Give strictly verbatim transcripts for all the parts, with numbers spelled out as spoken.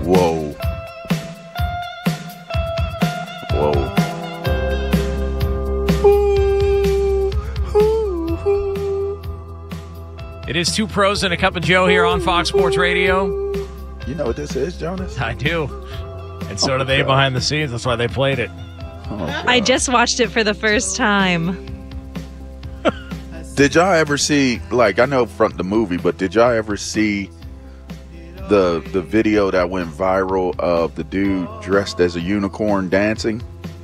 Whoa. Whoa. It is Two Pros and a Cup of Joe here on Fox Sports Radio. You know what this is, Jonas? I do. And so Oh, do they God. behind the scenes. That's why they played it. Oh, I God. just watched it for the first time. Did y'all ever see, like, I know from the movie, but did y'all ever see the the video that went viral of the dude dressed as a unicorn dancing?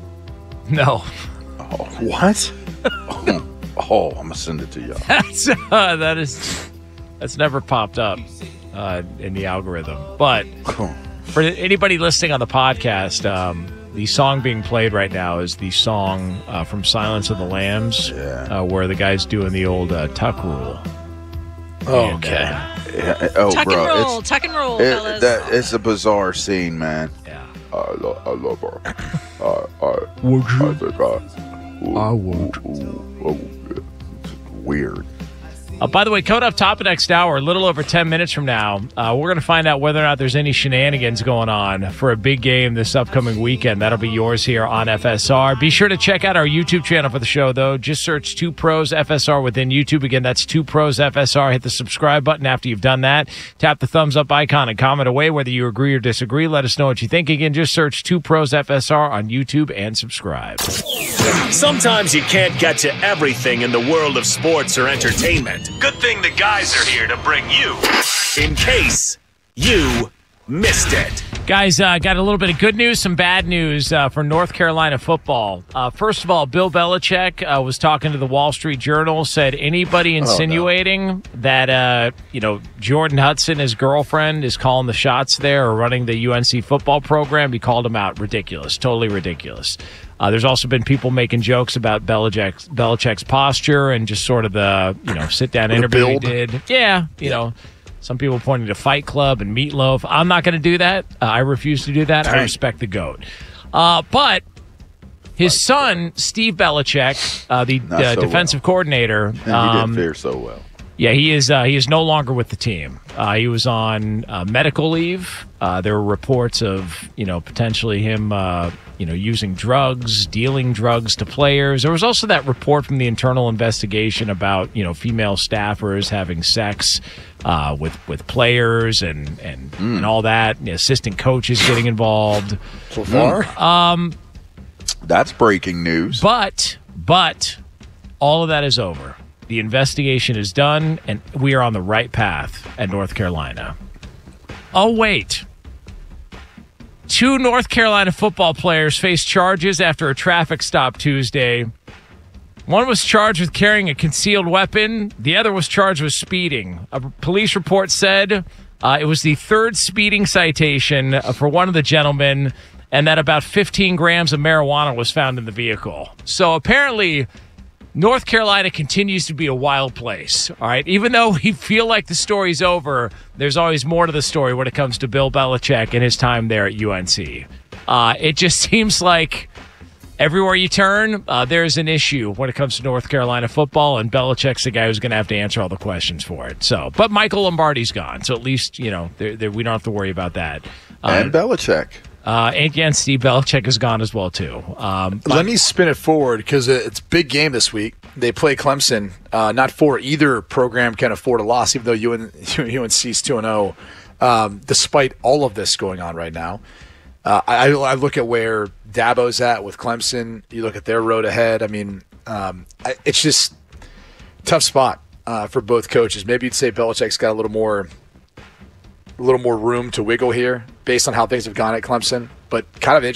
No. Oh, what? oh, oh, I'm going to send it to y'all. That's, uh, that is, that's never popped up uh, in the algorithm. But for anybody listening on the podcast, um, the song being played right now is the song uh, from Silence of the Lambs, Yeah. uh, where the guy's doing the old uh, tuck rule. Oh, And, okay. uh, Yeah, oh, tuck bro, and roll, it's, tuck and roll, it, fellas. that, it's a bizarre scene, man. yeah. I, lo- I love her. I, I, Would I think I, I would. Ooh, ooh, it's weird. Uh, by the way, coming up top of next hour, a little over ten minutes from now, uh, we're going to find out whether or not there's any shenanigans going on for a big game this upcoming weekend. That'll be yours here on F S R. Be sure to check out our YouTube channel for the show, though. Just search Two Pros F S R within YouTube. Again, that's Two Pros F S R. Hit the subscribe button after you've done that. Tap the thumbs up icon and comment away whether you agree or disagree. Let us know what you think. Again, just search Two Pros F S R on YouTube and subscribe. Sometimes you can't get to everything in the world of sports or entertainment. Good thing the guys are here to bring you, in case you missed it. Guys, uh, got a little bit of good news, some bad news uh, for North Carolina football. Uh, first of all, Bill Belichick uh, was talking to the Wall Street Journal, said anybody insinuating oh, no. that, uh, you know, Jordan Hudson, his girlfriend, is calling the shots there or running the U N C football program, he called him out. Ridiculous. Totally ridiculous. Uh, there's also been people making jokes about Belichick's, Belichick's posture and just sort of the, you know, sit-down interview he did. Yeah, you yeah. know. Some people pointing to Fight Club and Meatloaf. I'm not going to do that. Uh, I refuse to do that. Dang. I respect the GOAT. Uh, but his Fight son, Club. Steve Belichick, uh, the uh, so defensive well. coordinator. And he um, did fare so well. Yeah, he is uh, he is no longer with the team. Uh, he was on uh, medical leave. Uh, there were reports of, you know, potentially him, uh, you know, using drugs, dealing drugs to players. There was also that report from the internal investigation about, you know, female staffers having sex uh, with with players and and, mm. and all that. You know, assistant coaches getting involved. So far, um, that's breaking news. But but all of that is over. The investigation is done, and we are on the right path at North Carolina. Oh, wait. Two North Carolina football players faced charges after a traffic stop Tuesday. One was charged with carrying a concealed weapon. The other was charged with speeding. A police report said uh, it was the third speeding citation for one of the gentlemen, and that about fifteen grams of marijuana was found in the vehicle. So apparently North Carolina continues to be a wild place, all right? Even though we feel like the story's over, there's always more to the story when it comes to Bill Belichick and his time there at U N C. Uh, it just seems like everywhere you turn, uh, there's an issue when it comes to North Carolina football, and Belichick's the guy who's going to have to answer all the questions for it. So, but Michael Lombardi's gone, so at least, you know, they're, they're, we don't have to worry about that. Uh, and Belichick. Uh, and again, Steve Belichick is gone as well, too. Um, Let me spin it forward because it's big game this week. They play Clemson. Uh, not for either program can afford a loss, even though U N C's two and oh, um, despite all of this going on right now. Uh, I, I look at where Dabo's at with Clemson. You look at their road ahead. I mean, um, it's just tough spot uh, for both coaches. Maybe you'd say Belichick's got a little more – a little more room to wiggle here based on how things have gone at Clemson, but kind of